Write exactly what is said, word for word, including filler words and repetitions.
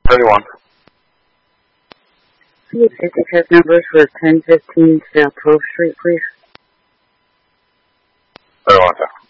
thirty-one. Can you safety check numbers for ten fifteen South twelfth Street, please? thirty-one, sir.